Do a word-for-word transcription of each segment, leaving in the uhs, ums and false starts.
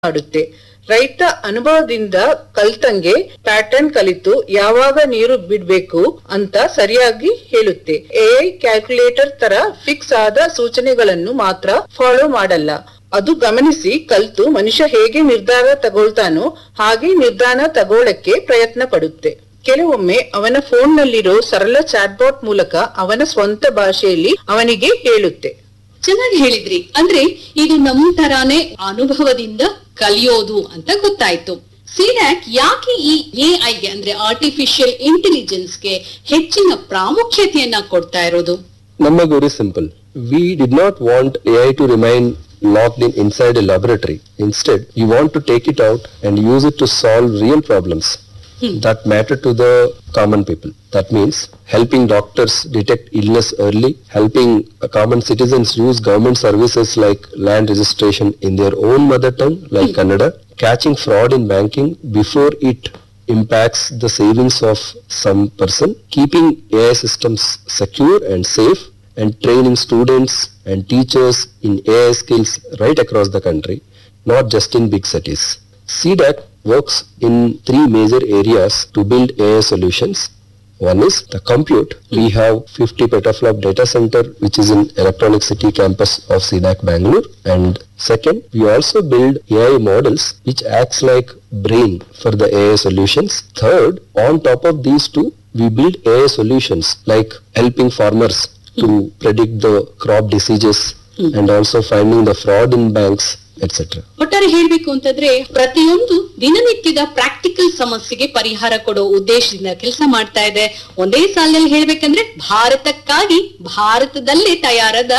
ಮಾಡುತ್ತೆ. ರೈತ ಅನುಭವದಿಂದ ಕಲ್ತಂಗೆ ಪ್ಯಾಟರ್ನ್ ಕಲಿತು ಯಾವಾಗ ನೀರು ಬಿಡ್ಬೇಕು ಅಂತ ಸರಿಯಾಗಿ ಹೇಳುತ್ತೆ. ಎಐ ಕ್ಯಾಲ್ಕುಲೇಟರ್ ತರ ಫಿಕ್ಸ್ ಆದ ಸೂಚನೆಗಳನ್ನು ಮಾತ್ರ ಫಾಲೋ ಮಾಡಲ್ಲ. ಅದು ಗಮನಿಸಿ ಕಲ್ತು ಮನುಷ್ಯ ಹೇಗೆ ನಿರ್ಧಾರ ತಗೊಳ್ತಾನೋ ಹಾಗೆ ನಿರ್ಧಾರ ತಗೊಳ್ಳಕ್ಕೆ ಪ್ರಯತ್ನ ಪಡುತ್ತೆ. ಕೆಲವೊಮ್ಮೆ ಅವನ ಫೋನ್ ನಲ್ಲಿರೋ ಸರಳ ಚಾಟ್ಬಾಟ್ ಮೂಲಕ ಅವನ ಸ್ವಂತ ಭಾಷೆಯಲ್ಲಿ ಅವನಿಗೆ ಹೇಳುತ್ತೆ. ಚೆನ್ನಾಗಿ ಹೇಳಿದ್ರಿ. ಅಂದ್ರೆ ಇದು ನಮ್ ತರಾನೇ ಅನುಭವದಿಂದ ಕಲಿಯೋದು ಅಂತ ಗೊತ್ತಾಯ್ತು. ಸಿಡ್ಯಾಕ್ ಯಾಕೆ ಈ ಎಐಗೆ ಅಂದ್ರೆ ಆರ್ಟಿಫಿಷಿಯಲ್ ಇಂಟೆಲಿಜೆನ್ಸ್ ಗೆ ಹೆಚ್ಚಿನ ಪ್ರಾಮುಖ್ಯತೆಯನ್ನ ಕೊಡ್ತಾ ಇರೋದು? ನಮ್ಮ ಗುರಿ simple. We did not want A I to remain locked in inside a laboratory. Instead, we want to take it out and use it to solve real problems hmm. that matter to the common people. That means helping doctors detect illness early, helping common citizens use government services like land registration in their own mother tongue like hmm. Kannada, catching fraud in banking before it impacts the savings of some person, keeping A I systems secure and safe, and training students and teachers in A I skills right across the country, not just in big cities. C D A C works in three major areas to build A I solutions. One is the compute. We have fifty petaflop data center which is in Electronic City campus of C D A C Bangalore. And second, we also build A I models which acts like brain for the A I solutions. Third, on top of these two, we build A I solutions like helping farmers to predict the crop diseases hmm. and also finding the fraud in banks, et cetera. ಒಟ್ಟಾರೆ ಹೇಳ್ಬೇಕು ಅಂತಂದ್ರೆ ಪ್ರತಿಯೊಂದು ದಿನನಿತ್ಯದ practical ಸಮಸ್ಯೆಗೆ ಪರಿಹಾರ ಕೊಡೋ ಉದ್ದೇಶದಿಂದ ಕೆಲಸ ಮಾಡ್ತಾ ಇದೆ. ಒಂದೇ ಸಾಲಿನಲ್ಲಿ ಹೇಳ್ಬೇಕಂದ್ರೆ ಭಾರತಕ್ಕಾಗಿ ಭಾರತದಲ್ಲೇ ತಯಾರಾದ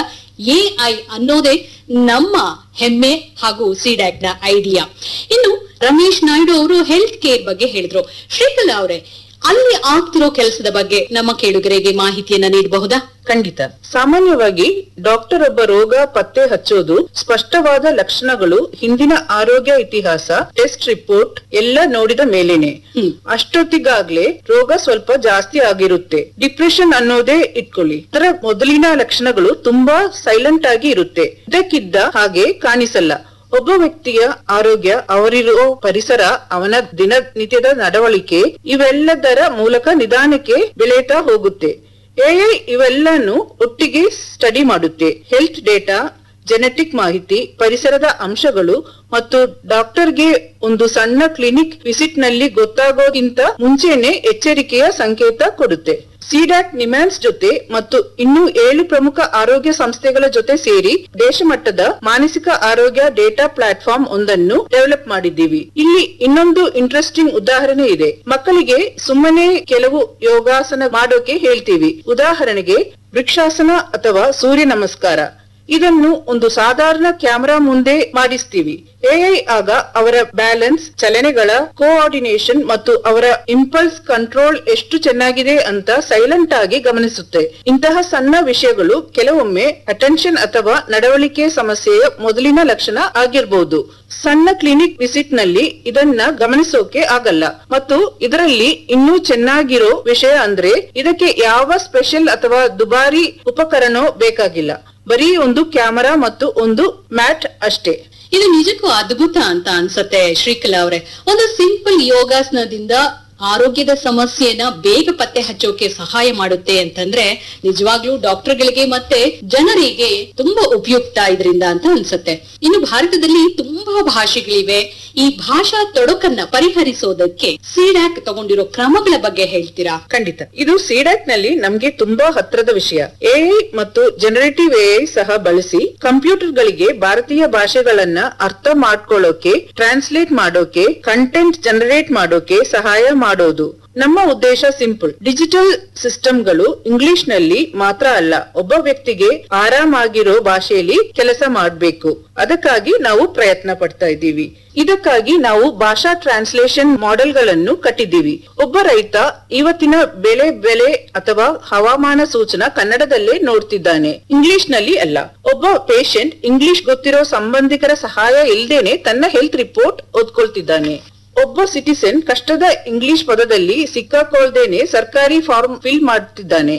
ಎಐ ಅನ್ನೋದೇ ನಮ್ಮ ಹೆಮ್ಮೆ ಹಾಗೂ ಸಿಡ್ಯಾಕ್ ನ ಐಡಿಯಾ. ಇನ್ನು ರಮೇಶ್ ನಾಯ್ಡು ಅವರು ಹೆಲ್ತ್ ಕೇರ್ ಬಗ್ಗೆ ಹೇಳಿದ್ರು. ಶ್ರೀಕಲಾ ಅವರೇ, ಅಲ್ಲಿ ಆಗ್ತಿರೋ ಕೆಲಸದ ಬಗ್ಗೆ ನಮ್ಮ ಕೇಳುಗರಿಗೆ ಮಾಹಿತಿಯನ್ನ ನೀಡಬಹುದಾ? ಖಂಡಿತ. ಸಾಮಾನ್ಯವಾಗಿ ಡಾಕ್ಟರ್ ಒಬ್ಬ ರೋಗ ಪತ್ತೆ ಹಚ್ಚೋದು ಸ್ಪಷ್ಟವಾದ ಲಕ್ಷಣಗಳು, ಹಿಂದಿನ ಆರೋಗ್ಯ ಇತಿಹಾಸ, ಟೆಸ್ಟ್ ರಿಪೋರ್ಟ್ ಎಲ್ಲ ನೋಡಿದ ಮೇಲೇನೆ. ಅಷ್ಟೊತ್ತಿಗಾಗ್ಲೇ ರೋಗ ಸ್ವಲ್ಪ ಜಾಸ್ತಿ ಆಗಿರುತ್ತೆ. ಡಿಪ್ರೆಷನ್ ಅನ್ನೋದೇ ಇಟ್ಕೊಳ್ಳಿ. ಅದರ ಮೊದಲಿನ ಲಕ್ಷಣಗಳು ತುಂಬಾ ಸೈಲೆಂಟ್ ಆಗಿ ಇರುತ್ತೆ, ಇದಕ್ಕಿದ್ದ ಹಾಗೆ ಕಾಣಿಸಲ್ಲ. ಒಬ್ಬ ವ್ಯಕ್ತಿಯ ಆರೋಗ್ಯ, ಅವರಿರೋ ಪರಿಸರ, ಅವನ ದಿನನಿತ್ಯದ ನಡವಳಿಕೆ ಇವೆಲ್ಲದರ ಮೂಲಕ ನಿಧಾನಕ್ಕೆ ಬೆಳೆಯುತ್ತಾ ಹೋಗುತ್ತೆ. ಎಐ ಇವೆಲ್ಲನೂ ಒಟ್ಟಿಗೆ ಸ್ಟಡಿ ಮಾಡುತ್ತೆ. ಹೆಲ್ತ್ ಡೇಟಾ, ಜೆನೆಟಿಕ್ ಮಾಹಿತಿ, ಪರಿಸರದ ಅಂಶಗಳು ಮತ್ತು ಡಾಕ್ಟರ್ಗೆ ಒಂದು ಸಣ್ಣ ಕ್ಲಿನಿಕ್ ವಿಸಿಟ್ ನಲ್ಲಿ ಗೊತ್ತಾಗೋಕ್ಕಿಂತ ಮುಂಚೆನೆ ಎಚ್ಚರಿಕೆಯ ಸಂಕೇತ ಕೊಡುತ್ತೆ. ಸಿಡ್ಯಾಕ್ ನಿಮ್ಯಾನ್ಸ್ ಜೊತೆ ಮತ್ತು ಇನ್ನೂ ಏಳು ಪ್ರಮುಖ ಆರೋಗ್ಯ ಸಂಸ್ಥೆಗಳ ಜೊತೆ ಸೇರಿ ದೇಶಮಟ್ಟದ ಮಾನಸಿಕ ಆರೋಗ್ಯ ಡೇಟಾ ಪ್ಲಾಟ್ಫಾರ್ಮ್ ಒಂದನ್ನು ಡೆವಲಪ್ ಮಾಡಿದ್ದೀವಿ. ಇಲ್ಲಿ ಇನ್ನೊಂದು ಇಂಟ್ರೆಸ್ಟಿಂಗ್ ಉದಾಹರಣೆ ಇದೆ. ಮಕ್ಕಳಿಗೆ ಸುಮ್ಮನೆ ಕೆಲವು ಯೋಗಾಸನ ಮಾಡೋಕೆ ಹೇಳ್ತೀವಿ. ಉದಾಹರಣೆಗೆ ವೃಕ್ಷಾಸನ ಅಥವಾ ಸೂರ್ಯ ನಮಸ್ಕಾರ. ಇದನ್ನು ಒಂದು ಸಾಧಾರಣ ಕ್ಯಾಮೆರಾ ಮುಂದೆ ಮಾಡಿಸ್ತೀವಿ. ಎಐ ಆಗ ಅವರ ಬ್ಯಾಲೆನ್ಸ್, ಚಲನೆಗಳ ಕೋಆರ್ಡಿನೇಷನ್ ಮತ್ತು ಅವರ ಇಂಪಲ್ಸ್ ಕಂಟ್ರೋಲ್ ಎಷ್ಟು ಚೆನ್ನಾಗಿದೆ ಅಂತ ಸೈಲೆಂಟ್ ಆಗಿ ಗಮನಿಸುತ್ತೆ. ಇಂತಹ ಸಣ್ಣ ವಿಷಯಗಳು ಕೆಲವೊಮ್ಮೆ ಅಟೆನ್ಷನ್ ಅಥವಾ ನಡವಳಿಕೆ ಸಮಸ್ಯೆಯ ಮೊದಲಿನ ಲಕ್ಷಣ ಆಗಿರಬಹುದು. ಸಣ್ಣ ಕ್ಲಿನಿಕ್ ವಿಸಿಟ್ ನಲ್ಲಿ ಇದನ್ನ ಗಮನಿಸೋಕೆ ಆಗಲ್ಲ. ಮತ್ತು ಇದರಲ್ಲಿ ಇನ್ನೂ ಚೆನ್ನಾಗಿರೋ ವಿಷಯ ಅಂದ್ರೆ ಇದಕ್ಕೆ ಯಾವ ಸ್ಪೆಷಲ್ ಅಥವಾ ದುಬಾರಿ ಉಪಕರಣ ಬೇಕಾಗಿಲ್ಲ. ಬರೀ ಒಂದು ಕ್ಯಾಮೆರಾ ಮತ್ತು ಒಂದು ಮ್ಯಾಟ್ ಅಷ್ಟೇ. ಇದು ನಿಜಕ್ಕೂ ಅದ್ಭುತ ಅಂತ ಅನ್ಸತ್ತೆ ಶ್ರೀಕಲಾ ಅವರೇ. ಒಂದು ಸಿಂಪಲ್ ಯೋಗಾಸನದಿಂದ ಆರೋಗ್ಯದ ಸಮಸ್ಯೆನ ಬೇಗ ಪತ್ತೆ ಹಚ್ಚೋಕೆ ಸಹಾಯ ಮಾಡುತ್ತೆ ಅಂತಂದ್ರೆ ನಿಜವಾಗ್ಲೂ ಡಾಕ್ಟರ್ಗಳಿಗೆ ಮತ್ತೆ ಜನರಿಗೆ ತುಂಬಾ ಉಪಯುಕ್ತ ಇದರಿಂದ ಅಂತ ಅನ್ಸುತ್ತೆ. ಇನ್ನು ಭಾರತದಲ್ಲಿ ತುಂಬಾ ಭಾಷೆಗಳಿವೆ. ಈ ಭಾಷಾ ತೊಡಕನ್ನ ಪರಿಹರಿಸೋದಕ್ಕೆ ಸಿಡ್ಯಾಕ್ ತಗೊಂಡಿರೋ ಕ್ರಮಗಳ ಬಗ್ಗೆ ಹೇಳ್ತೀರಾ? ಖಂಡಿತ. ಇದು ಸಿಡ್ಯಾಕ್ ನಲ್ಲಿ ನಮ್ಗೆ ತುಂಬಾ ಹತ್ರದ ವಿಷಯ. ಎಐ ಮತ್ತು ಜನರೇಟಿವ್ ಎಐ ಸಹ ಬಳಸಿ ಕಂಪ್ಯೂಟರ್ ಗಳಿಗೆ ಭಾರತೀಯ ಭಾಷೆಗಳನ್ನ ಅರ್ಥ ಮಾಡ್ಕೊಳ್ಳೋಕೆ, ಟ್ರಾನ್ಸ್ಲೇಟ್ ಮಾಡೋಕೆ, ಕಂಟೆಂಟ್ ಜನರೇಟ್ ಮಾಡೋಕೆ ಸಹಾಯ ಮಾಡೋದು. ನಮ್ಮ ಉದ್ದೇಶ ಸಿಂಪಲ್. ಡಿಜಿಟಲ್ ಸಿಸ್ಟಮ್ಗಳು ಇಂಗ್ಲಿಷ್ ನಲ್ಲಿ ಮಾತ್ರ ಅಲ್ಲ, ಒಬ್ಬ ವ್ಯಕ್ತಿಗೆ ಆರಾಮಾಗಿರೋ ಭಾಷೆಯಲ್ಲಿ ಕೆಲಸ ಮಾಡಬೇಕು. ಅದಕ್ಕಾಗಿ ನಾವು ಪ್ರಯತ್ನ ಪಡ್ತಾ ಇದ್ದೀವಿ. ಇದಕ್ಕಾಗಿ ನಾವು ಭಾಷಾ ಟ್ರಾನ್ಸ್ಲೇಷನ್ ಮಾಡೆಲ್ ಗಳನ್ನು ಕಟ್ಟಿದ್ದೀವಿ. ಒಬ್ಬ ರೈತ ಇವತ್ತಿನ ಬೆಳೆ ಬೆಲೆ ಅಥವಾ ಹವಾಮಾನ ಸೂಚನಾ ಕನ್ನಡದಲ್ಲೇ ನೋಡ್ತಿದ್ದಾನೆ, ಇಂಗ್ಲಿಷ್ ನಲ್ಲಿ ಅಲ್ಲ. ಒಬ್ಬ ಪೇಷಂಟ್ ಇಂಗ್ಲಿಷ್ ಗೊತ್ತಿರೋ ಸಂಬಂಧಿಕರ ಸಹಾಯ ಇಲ್ದೇನೆ ತನ್ನ ಹೆಲ್ತ್ ರಿಪೋರ್ಟ್ ಓದ್ಕೊಳ್ತಿದ್ದಾನೆ. ಒಬ್ಬ ಸಿಟಿಸನ್ ಕಷ್ಟದ ಇಂಗ್ಲಿಷ್ ಪದದಲ್ಲಿ ಸಿಕ್ಕಾಕೊಳ್ದೇನೆ ಸರ್ಕಾರಿ ಫಾರ್ಮ್ ಫಿಲ್ ಮಾಡ್ತಿದ್ದಾನೆ.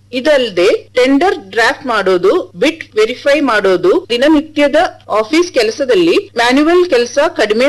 ಇದಲ್ಲದೆ ಟೆಂಡರ್ ಡ್ರಾಫ್ಟ್ ಮಾಡೋದು, ಬಿಟ್ ವೆರಿಫೈ ಮಾಡೋದು, ದಿನನಿತ್ಯದ ಆಫೀಸ್ ಕೆಲಸದಲ್ಲಿ ಮ್ಯಾನ್ಯುವಲ್ ಕೆಲಸ ಕಡಿಮೆ